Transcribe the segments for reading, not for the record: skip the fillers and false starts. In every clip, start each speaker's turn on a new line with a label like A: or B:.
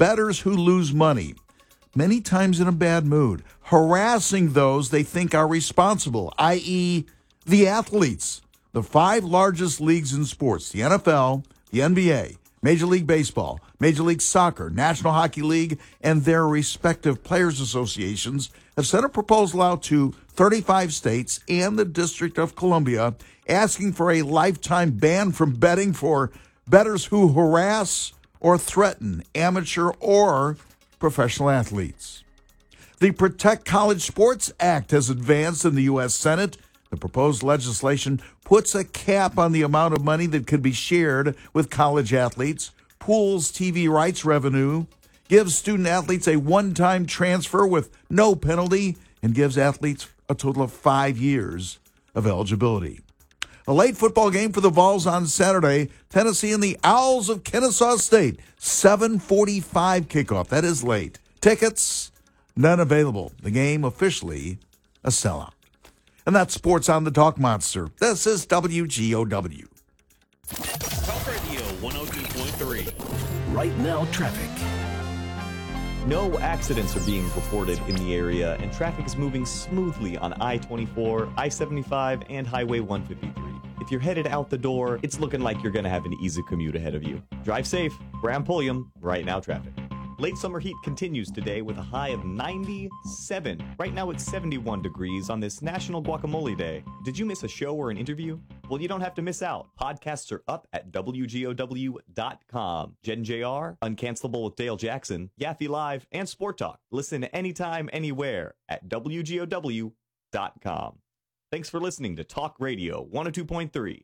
A: bettors who lose money, many times in a bad mood, harassing those they think are responsible, i.e., the athletes. The 5 largest leagues in sports, the NFL, the NBA, Major League Baseball, Major League Soccer, National Hockey League, and their respective players' associations, have sent a proposal out to 35 states and the District of Columbia asking for a lifetime ban from betting for bettors who harass or threaten amateur or professional athletes. The Protect College Sports Act has advanced in the U.S. Senate. The proposed legislation puts a cap on the amount of money that could be shared with college athletes, pools TV rights revenue, gives student athletes a one-time transfer with no penalty, and gives athletes a total of 5 years of eligibility. A late football game for the Vols on Saturday, Tennessee and the Owls of Kennesaw State, 7:45 kickoff. That is late. Tickets, none available. The game officially a sellout. And that's sports on the Talk Monster. This is WGOW.
B: Talk Radio 102.3.
C: Right now, traffic.
D: No accidents are being reported in the area, and traffic is moving smoothly on I-24, I-75, and Highway 153. If you're headed out the door, it's looking like you're going to have an easy commute ahead of you. Drive safe. Graham Pulliam, Right Now Traffic. Late summer heat continues today with a high of 97. Right now it's 71 degrees on this National Guacamole Day. Did you miss a show or an interview? Well, you don't have to miss out. Podcasts are up at WGOW.com. Jen JR, Uncancelable with Dale Jackson, Yaffe Live, and Sport Talk. Listen anytime, anywhere at WGOW.com. Thanks for listening to Talk Radio 102.3.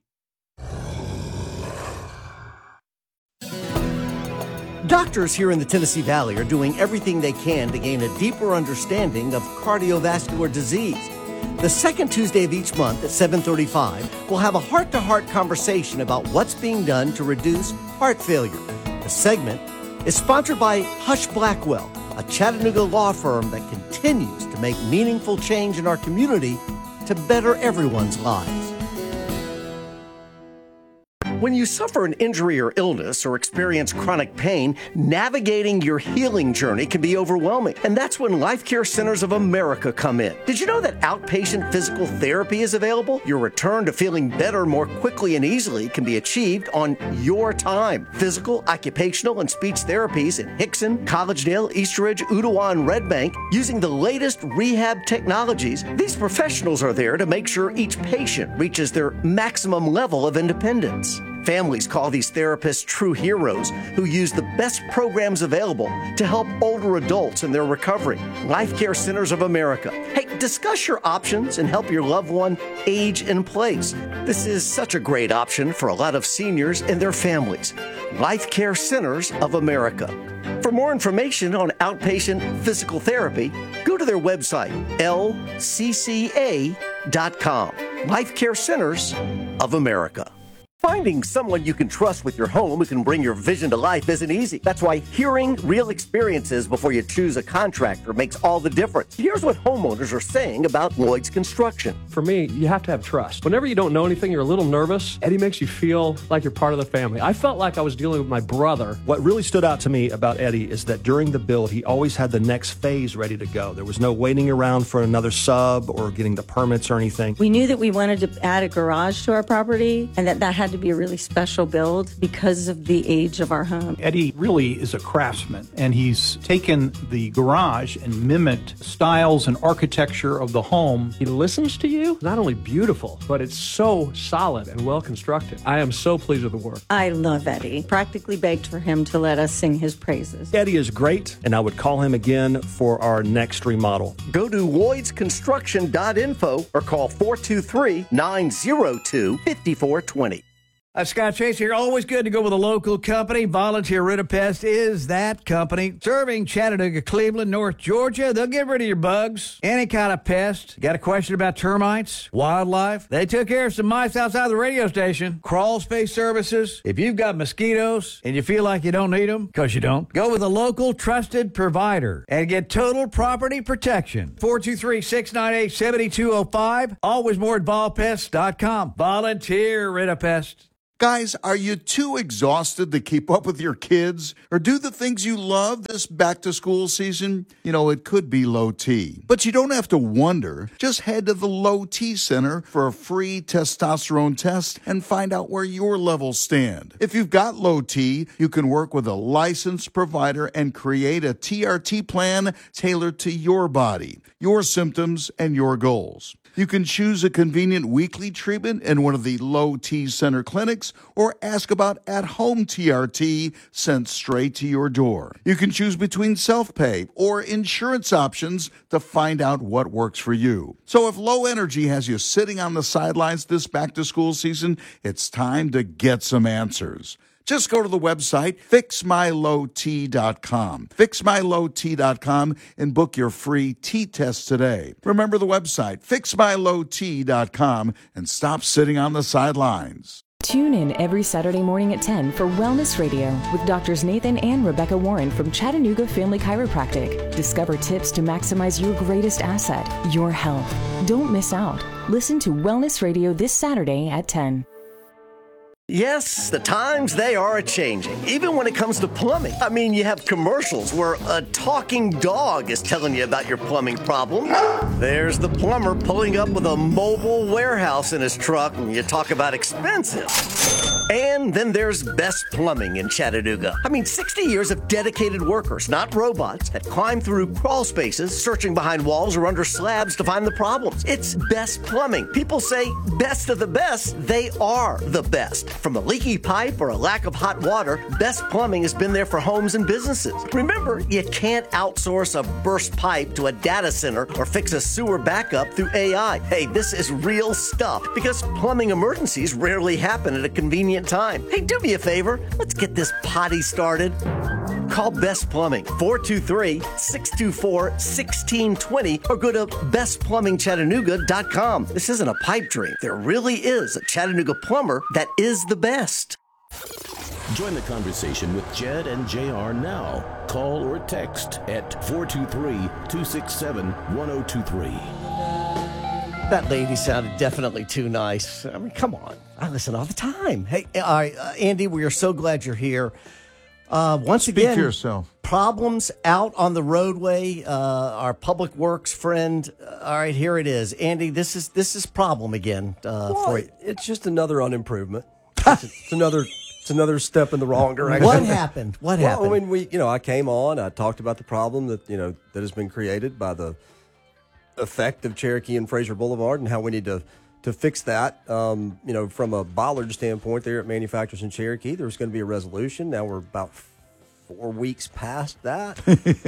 C: Doctors here in the Tennessee Valley are doing everything they can to gain a deeper understanding of cardiovascular disease. The second Tuesday of each month at 7:35, we'll have a heart-to-heart conversation about what's being done to reduce heart failure. The segment is sponsored by Hush Blackwell, a Chattanooga law firm that continues to make meaningful change in our community to better everyone's lives. When you suffer an injury or illness or experience chronic pain, navigating your healing journey can be overwhelming. And that's when Life Care Centers of America come in. Did you know that outpatient physical therapy is available? Your return to feeling better more quickly and easily can be achieved on your time. Physical, occupational, and speech therapies in Hickson, Collegedale, Eastridge, Ooltewah, and Red Bank using the latest rehab technologies. These professionals are there to make sure each patient reaches their maximum level of independence. Families call these therapists true heroes who use the best programs available to help older adults in their recovery. Life Care Centers of America. Hey, discuss your options and help your loved one age in place. This is such a great option for a lot of seniors and their families. Life Care Centers of America. For more information on outpatient physical therapy, go to their website, lcca.com. Life Care Centers of America. Finding someone you can trust with your home who can bring your vision to life isn't easy. That's why hearing real experiences before you choose a contractor makes all the difference. Here's what homeowners are saying about Lloyd's Construction.
E: For me, you have to have trust. Whenever you don't know anything, you're a little nervous. Eddie makes you feel like you're part of the family. I felt like I was dealing with my brother.
F: What really stood out to me about Eddie is that during the build, he always had the next phase ready to go. There was no waiting around for another sub or getting the permits or anything.
G: We knew that we wanted to add a garage to our property and that had to be a really special build because of the age of our home.
H: Eddie really is a craftsman, and he's taken the garage and mimicked styles and architecture of the home.
E: He listens to you. Not only beautiful, but it's so solid and well constructed. I am so pleased with the work.
G: I love Eddie. Practically begged for him to let us sing his praises.
F: Eddie is great, and I would call him again for our next remodel.
C: Go to lloydsconstruction.info or call 423-902-5420.
I: Scott Chase here. Always good to go with a local company. Volunteer Rid-A-Pest is that company. Serving Chattanooga, Cleveland, North Georgia. They'll get rid of your bugs, any kind of pest. Got a question about termites, wildlife? They took care of some mice outside the radio station. Crawl space services. If you've got mosquitoes and you feel like you don't need them, because you don't, go with a local trusted provider and get total property protection. 423-698-7205. Always more at volpest.com. Volunteer Rid-A-Pest.
A: Guys, are you too exhausted to keep up with your kids or do the things you love this back-to-school season? You know, it could be low T. But you don't have to wonder. Just head to the Low T Center for a free testosterone test and find out where your levels stand. If you've got low T, you can work with a licensed provider and create a TRT plan tailored to your body, your symptoms, and your goals. You can choose a convenient weekly treatment in one of the Low T Center clinics or ask about at-home TRT sent straight to your door. You can choose between self-pay or insurance options to find out what works for you. So if low energy has you sitting on the sidelines this back-to-school season, it's time to get some answers. Just go to the website, fixmylowt.com. Fixmylowt.com and book your free T test today. Remember the website, fixmylowt.com, and stop sitting on the sidelines.
J: Tune in every Saturday morning at 10 for Wellness Radio with Doctors Nathan and Rebecca Warren from Chattanooga Family Chiropractic. Discover tips to maximize your greatest asset, your health. Don't miss out. Listen to Wellness Radio this Saturday at 10.
C: Yes, the times, they are a-changing, even when it comes to plumbing. I mean, you have commercials where a talking dog is telling you about your plumbing problem. There's the plumber pulling up with a mobile warehouse in his truck, and you talk about expensive. And then there's Best Plumbing in Chattanooga. I mean, 60 years of dedicated workers, not robots, that climb through crawl spaces, searching behind walls or under slabs to find the problems. It's Best Plumbing. People say best of the best. They are the best. From a leaky pipe or a lack of hot water, Best Plumbing has been there for homes and businesses. Remember, you can't outsource a burst pipe to a data center or fix a sewer backup through AI. Hey, this is real stuff because plumbing emergencies rarely happen at a convenient time. Hey, do me a favor. Let's get this potty started. Call Best Plumbing, 423-624-1620, or go to bestplumbingchattanooga.com. This isn't a pipe dream. There really is a Chattanooga plumber that is the best.
B: Join the conversation with Jed and JR now. Call or text at 423-267-1023.
C: That lady sounded definitely too nice. I mean, come on. I listen all the time. Hey, Andy, we are so glad you're here. Once again,
A: Speak for yourself.
C: Problems out on the roadway. Our public works friend. All right, here it is, Andy. This is problem again for you.
K: It's just another unimprovement. It's another step in the wrong direction.
C: What happened? What happened?
K: I mean, I came on. I talked about the problem that that has been created by the effect of Cherokee and Fraser Boulevard and how we need to fix that. From a bollard standpoint there at Manufacturers in Cherokee, there's going to be a resolution. Now we're about 4 weeks past that.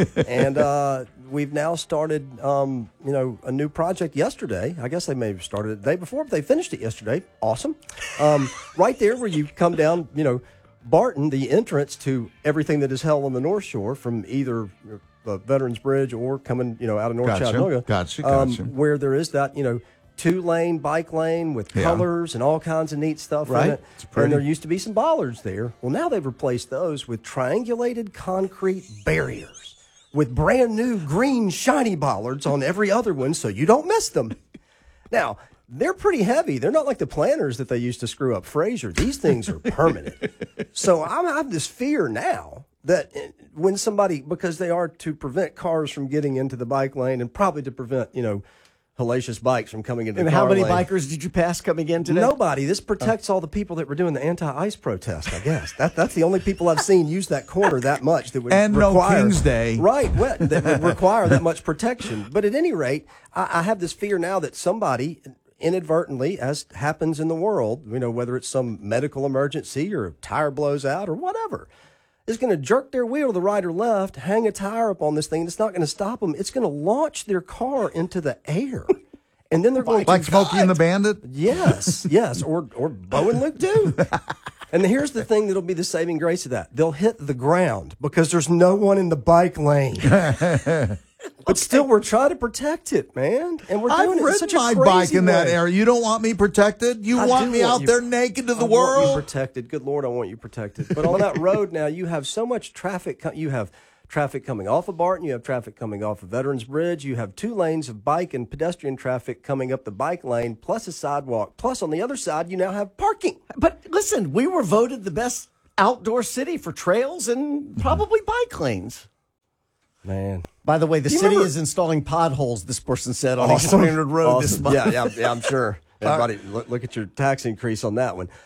K: And we've now started, a new project yesterday. I guess they may have started it the day before, but they finished it yesterday. Awesome. Right there where you come down, Barton, the entrance to everything that is held on the North Shore from either Veterans Bridge or coming, out of North Chattanooga.
A: Gotcha.
K: Where there is that, 2-lane bike lane with colors and all kinds of neat stuff in it. And there used to be some bollards there. Well, now they've replaced those with triangulated concrete barriers with brand new green shiny bollards on every other one so you don't miss them. Now, they're pretty heavy. They're not like the planters that they used to screw up Fraser. These things are permanent. So I have this fear now that when somebody, because they are to prevent cars from getting into the bike lane and probably to prevent, hellacious bikes from coming into the car lane.
C: And how many bikers did you pass coming in today?
K: Nobody. This protects all the people that were doing the anti-ice protest, I guess. That's the only people I've seen use that corner that much that would require...
A: no King's Day.
K: Right, that would require that much protection. But at any rate, I have this fear now that somebody inadvertently, as happens in the world, whether it's some medical emergency or a tire blows out or whatever, is going to jerk their wheel to the right or left, hang a tire up on this thing. It's not going to stop them. It's going to launch their car into the air. And then they're going
A: like Smokey and the Bandit?
K: Yes. Or Bo and Luke too. And here's the thing that'll be the saving grace of that. They'll hit the ground because there's no one in the bike lane. But still, we're trying to protect it, man. And we're doing it in such a crazy
A: I've ridden my bike in that
K: way.
A: area. You don't want me protected? You want me out there naked to the world?
K: I want you protected. Good Lord, I want you protected. But on that road now, you have so much traffic. You have traffic coming off of Barton. You have traffic coming off of Veterans Bridge. You have 2 lanes of bike and pedestrian traffic coming up the bike lane, plus a sidewalk. Plus, on the other side, you now have parking.
C: But listen, we were voted the best outdoor city for trails and probably bike lanes.
K: Man.
C: By the way, the city is installing potholes, this person said, on East 300 Road this month.
K: Yeah, I'm sure. Everybody, look at your tax increase on that one.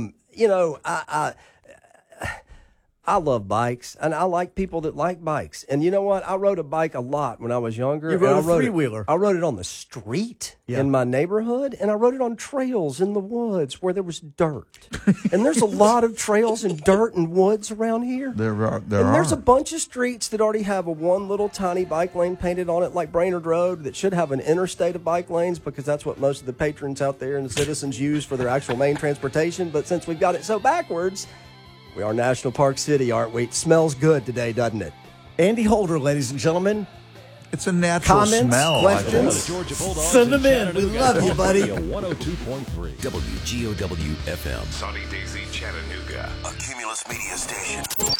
K: I love bikes, and I like people that like bikes. And you know what? I rode a bike a lot when I was younger.
C: You rode a three-wheeler.
K: I rode it on the street in my neighborhood, and I rode it on trails in the woods where there was dirt. And there's a lot of trails and dirt and woods around here. There's a bunch of streets that already have one little tiny bike lane painted on it, like Brainerd Road, that should have an interstate of bike lanes because that's what most of the patrons out there and the citizens use for their actual main transportation. But since we've got it so backwards, we are National Park City, aren't we? It smells good today, doesn't it?
C: Andy Holder, ladies and gentlemen.
A: It's a natural
C: Comments,
A: smell.
C: questions? Send them in. We love you, buddy.
B: 102.3 WGOW FM.
L: Sunny Daisy, Chattanooga. A Cumulus Media station.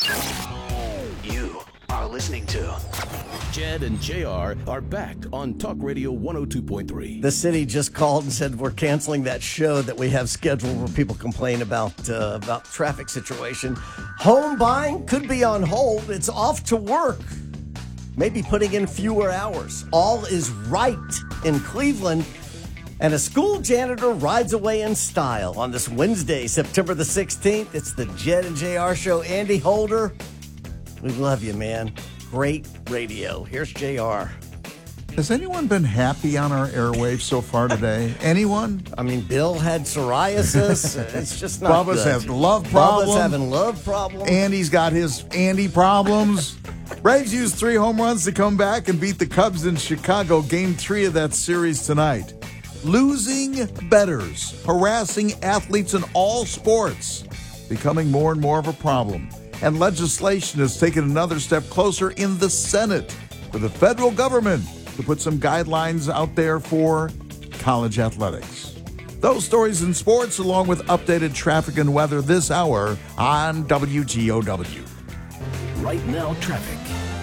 L: You are listening to
B: Jed and JR are back on Talk Radio 102.3.
C: The city just called and said we're canceling that show that we have scheduled where people complain about traffic situation. Home buying could be on hold. It's off to work. Maybe putting in fewer hours. All is right in Cleveland. And a school janitor rides away in style on this Wednesday, September the 16th. It's the Jed and JR show. Andy Holder, we love you, man. Great radio. Here's JR.
A: Has anyone been happy on our airwaves so far today? Anyone?
C: I mean, Bill had psoriasis. It's just not
A: Bubba's
C: good.
A: having love problems.
C: Bubba's having love problems.
A: Andy's got his Andy problems. Braves used 3 home runs to come back and beat the Cubs in Chicago, Game 3 of that series tonight. Losing bettors, harassing athletes in all sports, becoming more and more of a problem. And legislation has taken another step closer in the Senate for the federal government to put some guidelines out there for college athletics. Those stories in sports, along with updated traffic and weather this hour on WGOW.
B: Right now, traffic.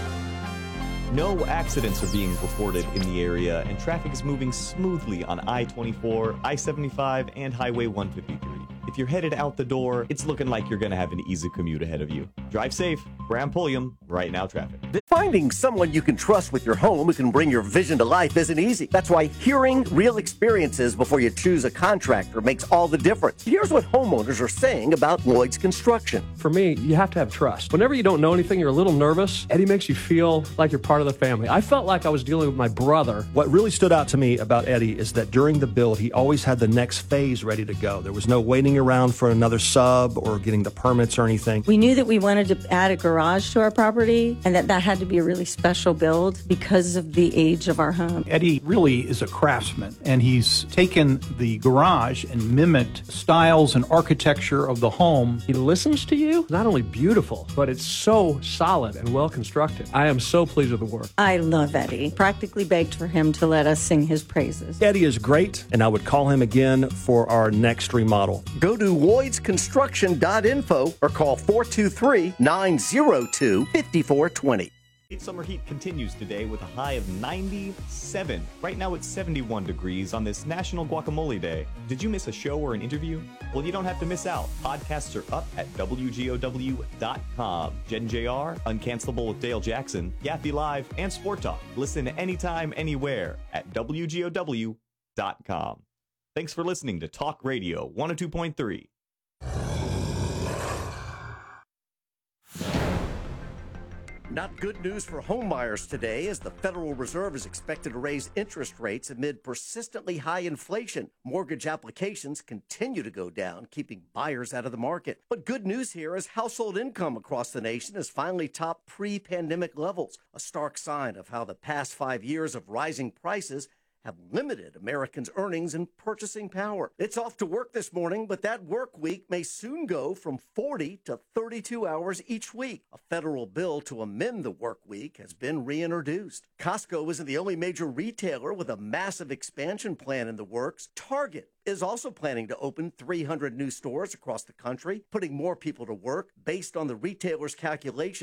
D: No accidents are being reported in the area, and traffic is moving smoothly on I-24, I-75, and Highway 153. If you're headed out the door, it's looking like you're going to have an easy commute ahead of you. Drive safe. Graham Pulliam, Right Now Traffic.
C: Finding someone you can trust with your home who can bring your vision to life isn't easy. That's why hearing real experiences before you choose a contractor makes all the difference. Here's what homeowners are saying about Lloyd's Construction.
E: For me, you have to have trust. Whenever you don't know anything, you're a little nervous. Eddie makes you feel like you're part of the family. I felt like I was dealing with my brother.
F: What really stood out to me about Eddie is that during the build, he always had the next phase ready to go. There was no waiting around for another sub or getting the permits or anything.
G: We knew that we wanted to add a garage to our property and that had to be a really special build because of the age of our home.
H: Eddie really is a craftsman, and he's taken the garage and mimicked styles and architecture of the home.
E: He listens to you. Not only beautiful, but it's so solid and well constructed. I am so pleased with the work.
G: I love Eddie. Practically begged for him to let us sing his praises.
F: Eddie is great, and I would call him again for our next remodel.
C: Go to LloydsConstruction.info or call 423-902-5420.
D: Summer heat continues today with a high of 97. Right now it's 71 degrees on this National Guacamole Day. Did you miss a show or an interview? Well, you don't have to miss out. Podcasts are up at WGOW.com. Jed and JR, Uncancelable with Dale Jackson, Yaffe Live, and Sport Talk. Listen anytime, anywhere at WGOW.com. Thanks for listening to Talk Radio 102.3.
C: Not good news for home buyers today, as the Federal Reserve is expected to raise interest rates amid persistently high inflation. Mortgage applications continue to go down, keeping buyers out of the market. But good news here is household income across the nation has finally topped pre-pandemic levels, a stark sign of how the past 5 years of rising prices have limited Americans' earnings and purchasing power. It's off to work this morning, but that work week may soon go from 40 to 32 hours each week. A federal bill to amend the work week has been reintroduced. Costco isn't the only major retailer with a massive expansion plan in the works. Target is also planning to open 300 new stores across the country, putting more people to work. Based on the retailer's calculations,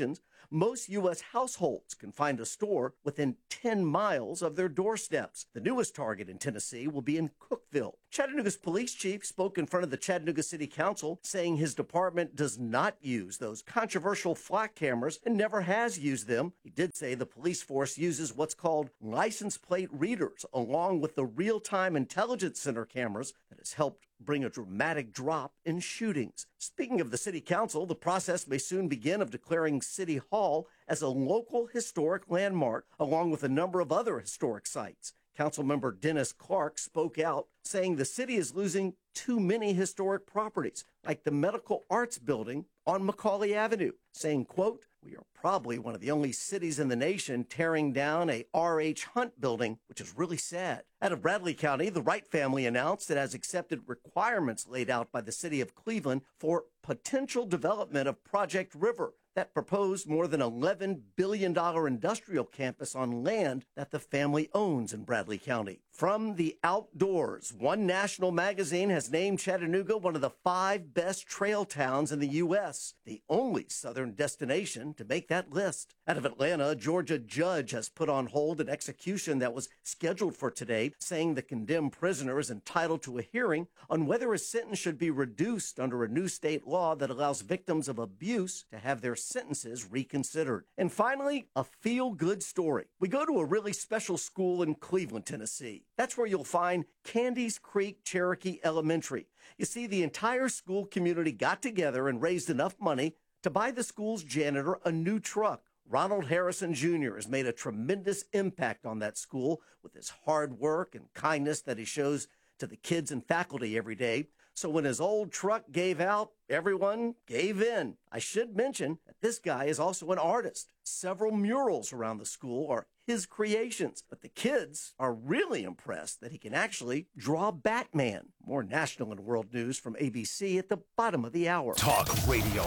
C: most U.S. households can find a store within 10 miles of their doorsteps. The newest target in Tennessee will be in Cookeville. Chattanooga's police chief spoke in front of the Chattanooga City Council, saying his department does not use those controversial flock cameras and never has used them. He did say the police force uses what's called license plate readers, along with the real-time intelligence center cameras that has helped bring a dramatic drop in shootings. Speaking of the City Council, the process may soon begin of declaring City Hall as a local historic landmark, along with a number of other historic sites. Councilmember Dennis Clark spoke out, saying the city is losing too many historic properties, like the Medical Arts Building on Macaulay Avenue, saying, quote, "We are probably one of the only cities in the nation tearing down a R.H. Hunt building, which is really sad." Out of Bradley County, the Wright family announced it has accepted requirements laid out by the city of Cleveland for potential development of Project River, that proposed more than $11 billion industrial campus on land that the family owns in Bradley County. From the outdoors, one national magazine has named Chattanooga one of the 5 best trail towns in the U.S., the only southern destination to make that list. Out of Atlanta, a Georgia judge has put on hold an execution that was scheduled for today, saying the condemned prisoner is entitled to a hearing on whether his sentence should be reduced under a new state law that allows victims of abuse to have their sentences reconsidered. And finally, a feel-good story. We go to a really special school in Cleveland, Tennessee. That's where you'll find Candies Creek Cherokee Elementary. You see, the entire school community got together and raised enough money to buy the school's janitor a new truck. Ronald Harrison Jr. has made a tremendous impact on that school with his hard work and kindness that he shows to the kids and faculty every day. So when his old truck gave out, everyone gave in. I should mention that this guy is also an artist. Several murals around the school are his creations, but the kids are really impressed that he can actually draw Batman. More national and world news from ABC at the bottom of the hour.
L: Talk Radio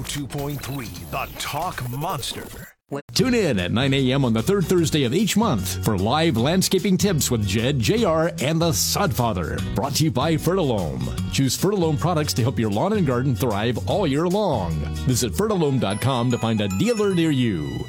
L: 102.3, the Talk Monster.
M: Tune in at 9 a.m. on the third Thursday of each month for live landscaping tips with Jed, JR, and the Sodfather. Brought to you by Fertilome. Choose Fertilome products to help your lawn and garden thrive all year long. Visit Fertilome.com to find a dealer near you.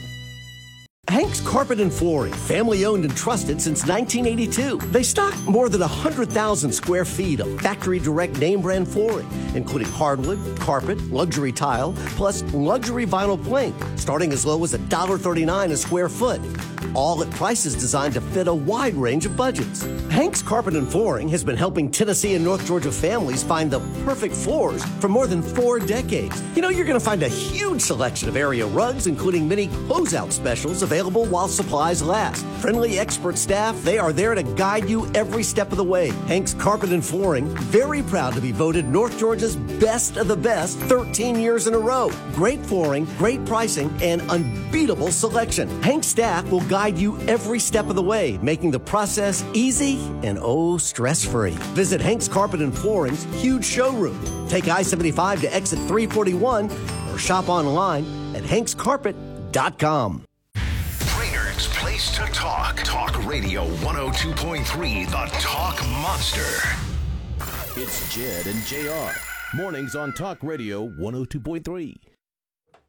C: Hank's Carpet and Flooring, family owned and trusted since 1982. They stock more than 100,000 square feet of factory direct name brand flooring, including hardwood, carpet, luxury tile, plus luxury vinyl plank, starting as low as $1.39 a square foot. All at prices designed to fit a wide range of budgets. Hank's Carpet and Flooring has been helping Tennessee and North Georgia families find the perfect floors for more than 4 decades. You know, you're going to find a huge selection of area rugs, including many closeout specials available while supplies last. Friendly expert staff, they are there to guide you every step of the way. Hank's Carpet and Flooring, very proud to be voted North Georgia's best of the best 13 years in a row. Great flooring, great pricing, and unbeatable selection. Hank's staff will guide you every step of the way, making the process easy and stress-free. Visit Hank's Carpet and Flooring's huge showroom. Take I-75 to exit 341 or shop online at hankscarpet.com.
L: Brainer's place to talk. Talk Radio 102.3, the Talk Monster.
B: It's Jed and JR. Mornings on Talk Radio 102.3.